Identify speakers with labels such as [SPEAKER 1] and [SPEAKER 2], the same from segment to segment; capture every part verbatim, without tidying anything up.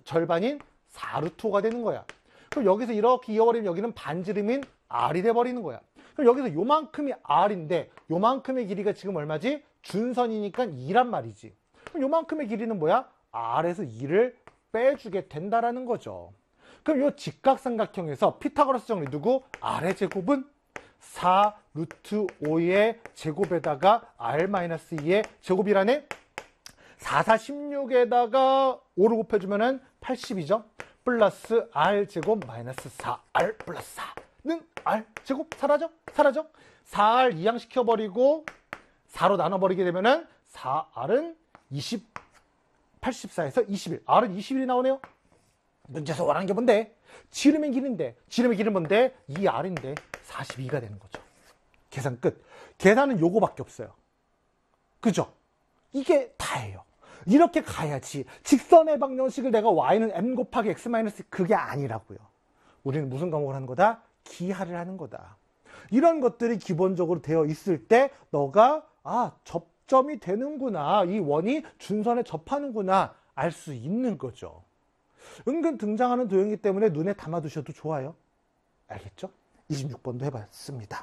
[SPEAKER 1] 절반인 사 루트 오가 되는 거야. 그럼 여기서 이렇게 이어버리면 여기는 반지름인 R이 돼버리는 거야. 그럼 여기서 요만큼이 R인데 요만큼의 길이가 지금 얼마지? 준선이니까 이란 말이지. 그럼 요만큼의 길이는 뭐야? R에서 이를 빼주게 된다라는 거죠. 그럼 요 직각삼각형에서 피타고라스 정리 누구? R의 제곱은 사 루트 오의 제곱에다가 R 마이너스 이의 제곱이라네? 사, 사, 십육에다가 오를 곱해주면은 팔십이죠. 플러스 R 제곱 마이너스 사 알 플러스 사는 R 제곱 사라져? 사라져? 사 알 이항시켜버리고 사로 나눠버리게 되면은 사 알은 이십, 팔십사에서 이십일. R은 이십일이 나오네요. 문제에서 원하는 게 뭔데? 지름의 길인데, 지름의 길은 뭔데? 이 R인데 사십이가 되는 거죠. 계산 끝. 계산은 요거밖에 없어요. 그죠? 이게 다예요. 이렇게 가야지. 직선의 방정식을 내가 y는 m 곱하기 x 마이너스 그게 아니라고요. 우리는 무슨 과목을 하는 거다? 기하를 하는 거다. 이런 것들이 기본적으로 되어 있을 때 너가 아 접점이 되는구나. 이 원이 준선에 접하는구나. 알 수 있는 거죠. 은근 등장하는 도형이기 때문에 눈에 담아두셔도 좋아요. 알겠죠? 이십육 번도 해봤습니다.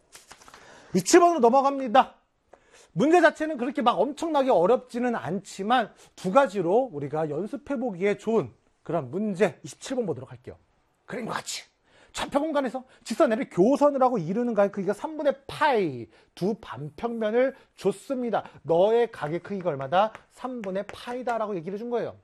[SPEAKER 1] 이십칠 번으로 넘어갑니다. 문제 자체는 그렇게 막 엄청나게 어렵지는 않지만 두 가지로 우리가 연습해보기에 좋은 그런 문제 이십칠 번 보도록 할게요. 그림과 같이 좌표 공간에서 직선애를 교선이라고 이루는가 크기가 삼분의 파이 두 반평면을 줬습니다. 너의 각의 크기가 얼마다? 삼분의 파이다라고 얘기를 해준 거예요.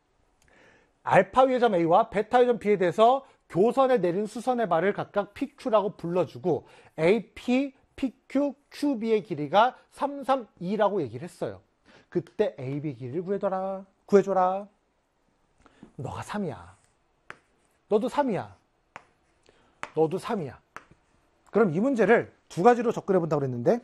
[SPEAKER 1] 알파 위의 점 A와 베타 위의 점 B에 대해서 교선에 내린 수선의 발을 각각 피큐라고 불러주고 에이피, 피큐, 큐비의 길이가 삼, 삼, 이라고 얘기를 했어요. 그때 에이비 길이를 구해줘라. 구해줘라. 너가 삼이야. 너도 삼이야. 너도 삼이야. 그럼 이 문제를 두 가지로 접근해 본다고 그랬는데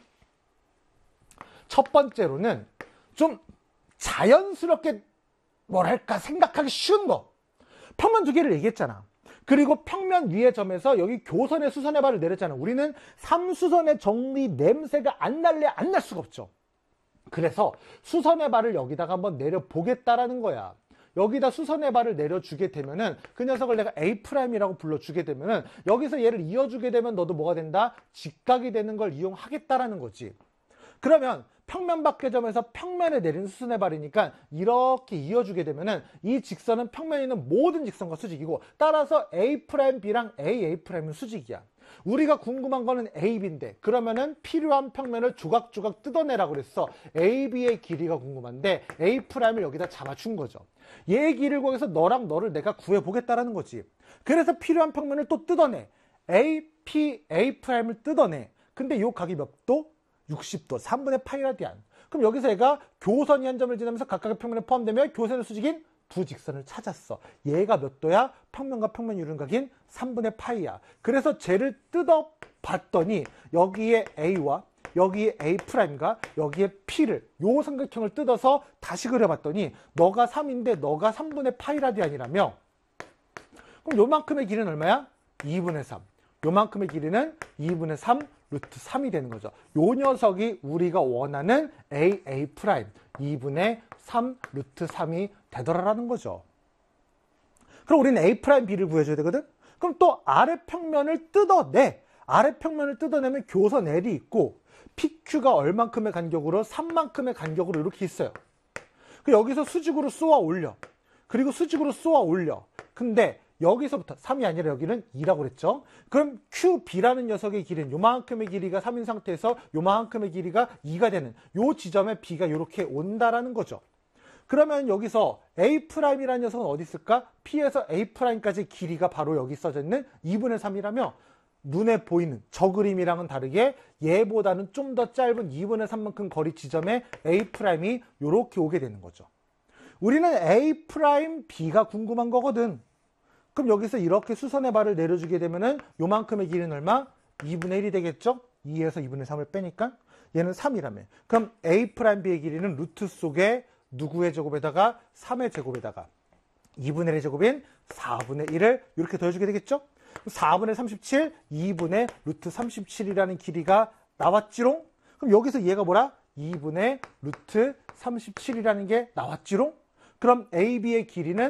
[SPEAKER 1] 첫 번째로는 좀 자연스럽게 뭐랄까 생각하기 쉬운 거. 평면 두 개를 얘기했잖아. 그리고 평면 위의 점에서 여기 교선의 수선의 발을 내렸잖아. 우리는 삼수선의 정리 냄새가 안 날래 안 날 수가 없죠. 그래서 수선의 발을 여기다가 한번 내려보겠다라는 거야. 여기다 수선의 발을 내려주게 되면은 그 녀석을 내가 A'이라고 불러주게 되면은 여기서 얘를 이어주게 되면 너도 뭐가 된다? 직각이 되는 걸 이용하겠다라는 거지. 그러면 평면 밖의 점에서 평면에 내린 수선의 발이니까 이렇게 이어주게 되면은 이 직선은 평면에 있는 모든 직선과 수직이고 따라서 A', B랑 A, A'은 수직이야. 우리가 궁금한 거는 A, B인데 그러면은 필요한 평면을 조각조각 뜯어내라고 그랬어. A, B의 길이가 궁금한데 A'을 여기다 잡아준 거죠. 얘의 길이를 구해서 너랑 너를 내가 구해보겠다라는 거지. 그래서 필요한 평면을 또 뜯어내. A, P, A'을 뜯어내. 근데 요 각이 몇 도? 육십 도, 삼분의 파이라디안. 그럼 여기서 얘가 교선이 한 점을 지나면서 각각의 평면에 포함되면 교선의 수직인 두 직선을 찾았어. 얘가 몇 도야? 평면과 평면 이루는각인 삼분의 파이야. 그래서 쟤를 뜯어봤더니 여기에 A와 여기에 A'과 여기에 P를 요 삼각형을 뜯어서 다시 그려봤더니 너가 삼인데 너가 삼분의 파이라디안이라며 그럼 요만큼의 길이는 얼마야? 이분의 삼. 요만큼의 길이는 이분의 삼 루트 삼이 되는 거죠. 요 녀석이 우리가 원하는 A, A', 이분의 삼 루트 삼이 되더라라는 거죠. 그럼 우리는 A', B를 구해줘야 되거든? 그럼 또 아래 평면을 뜯어내. 아래 평면을 뜯어내면 교선 L이 있고 피큐가 얼만큼의 간격으로? 삼만큼의 간격으로 이렇게 있어요. 여기서 수직으로 쏘아 올려. 그리고 수직으로 쏘아 올려. 근데 여기서부터 삼이 아니라 여기는 이라고 그랬죠. 그럼 큐비라는 녀석의 길이는 요만큼의 길이가 삼인 상태에서 요만큼의 길이가 이가 되는 요 지점에 B가 이렇게 온다라는 거죠. 그러면 여기서 A'이라는 녀석은 어디 있을까? P에서 A'까지 길이가 바로 여기 써져 있는 이분의 삼이라며 눈에 보이는 저 그림이랑은 다르게 얘보다는 좀 더 짧은 이분의 삼만큼 거리 지점에 A'이 이렇게 오게 되는 거죠. 우리는 A', B가 궁금한 거거든. 그럼 여기서 이렇게 수선의 발을 내려주게 되면은 요만큼의 길이는 얼마? 이분의 일이 되겠죠? 이에서 이분의 삼을 빼니까 얘는 삼이라며. 그럼 A', B의 길이는 루트 속에 누구의 제곱에다가 삼의 제곱에다가 이분의 일의 제곱인 사분의 일을 이렇게 더해주게 되겠죠? 사분의 삼십칠, 이분의 루트 삼십칠이라는 길이가 나왔지롱? 그럼 여기서 얘가 뭐라? 이분의 루트 삼십칠이라는 게 나왔지롱? 그럼 A, B의 길이는